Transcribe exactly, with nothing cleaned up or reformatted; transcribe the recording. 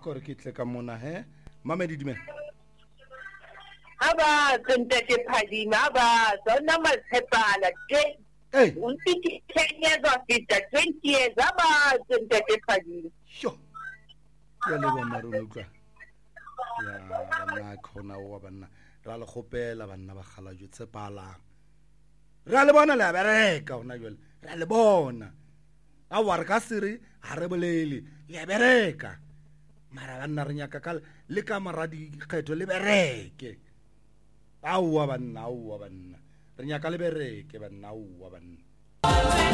kore ke tle ka mona he mamedi dimela aba tsentete phadima aba zona mathepala ke eh unti ten years of fifty twenty years aba tsentete phadima sho ya le bona re utlwa ya banna khona wa banna ra le khopela banna ba khala jo tsepala ra le bona la bereka ona jole ra le bona a wa re ka siri ha re bolele le bereka mara banna re nyaka ka le ka maradi kgetho le bereke aua banna aua banna re nyaka le bereke banna aua banna